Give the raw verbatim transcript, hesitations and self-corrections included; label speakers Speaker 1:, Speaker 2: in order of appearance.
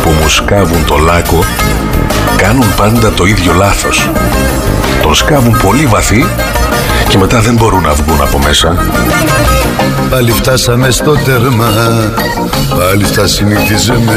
Speaker 1: που μου σκάβουν το λάκκο κάνουν πάντα το ίδιο λάθος. Τον σκάβουν πολύ βαθύ και μετά δεν μπορούν να βγουν από μέσα.
Speaker 2: Πάλι φτάσαμε στο τέρμα, πάλι στα συνηθισμένα.